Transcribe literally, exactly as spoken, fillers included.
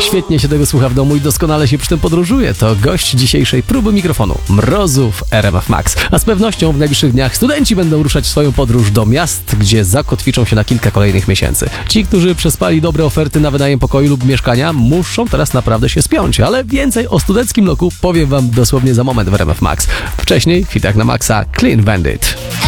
świetnie się tego słucha w domu i doskonale się przy tym podróżuje, to gość dzisiejszej próby mikrofonu Mrozu w R M F Max. A z pewnością w najbliższych dniach studenci będą ruszać w swoją podróż do miast, gdzie zakotwiczą się na kilka kolejnych miesięcy. Ci, którzy przespali dobre oferty na wynajem pokoju lub mieszkania, muszą teraz naprawdę się spiąć, ale więcej o studenckim loku powiem wam dosłownie za moment w R M F Max. Wcześniej w hitach na Maxa Clean Bandit.